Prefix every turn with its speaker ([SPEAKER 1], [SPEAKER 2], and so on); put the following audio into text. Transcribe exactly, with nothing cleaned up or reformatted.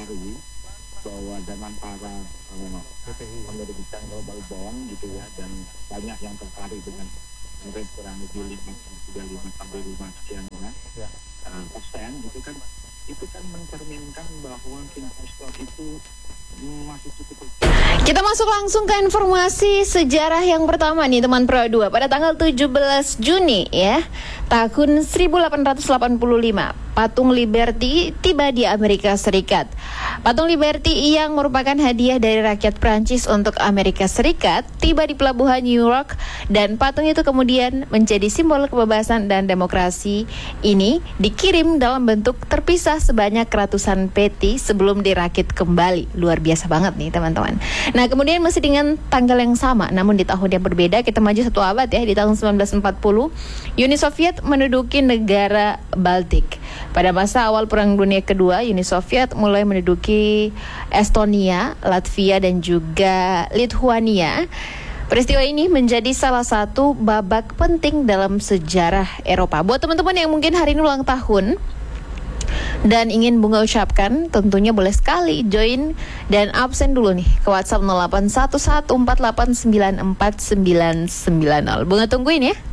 [SPEAKER 1] diketahui bahwa zaman para uh, penerbitan global bond gitu ya, dan banyak yang tertarik dengan rate kurang lebih lima tiga puluh lima sampai lima sekian ya, uh, persen gitu kan, itu kan mencerminkan bahwa investor itu masih cukup.
[SPEAKER 2] Kita masuk langsung ke informasi sejarah yang pertama nih teman Pro dua. Pada tanggal tujuh belas Juni ya, tahun seribu delapan ratus delapan puluh lima, patung Liberty tiba di Amerika Serikat. Patung Liberty yang merupakan hadiah dari rakyat Prancis untuk Amerika Serikat tiba di pelabuhan New York, dan patung itu kemudian menjadi simbol kebebasan dan demokrasi. Ini dikirim dalam bentuk terpisah sebanyak ratusan peti sebelum dirakit kembali. Luar biasa banget nih teman-teman. Nah, kemudian masih dengan tanggal yang sama namun di tahun yang berbeda, kita maju satu abad ya, di tahun sembilan belas empat puluh Uni Soviet menduduki negara Baltik. Pada masa awal Perang Dunia Kedua, Uni Soviet mulai menduduki Estonia, Latvia dan juga Lithuania. Peristiwa ini menjadi salah satu babak penting dalam sejarah Eropa. Buat teman-teman yang mungkin hari ini ulang tahun dan ingin Bunga ucapkan, tentunya boleh sekali join dan absen dulu nih ke WhatsApp nol delapan satu satu empat delapan sembilan empat sembilan sembilan nol. Bunga tungguin ya.